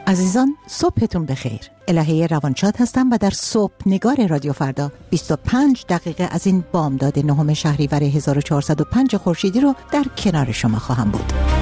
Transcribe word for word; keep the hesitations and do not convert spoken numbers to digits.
عزیزان صبحتون بخیر. الهه روانشاد هستم و در صبح نگار رادیو فردا بیست و پنج دقیقه از این بامداد نهم شهریور هزار و چهارصد و پنج خورشیدی رو در کنار شما خواهم بود.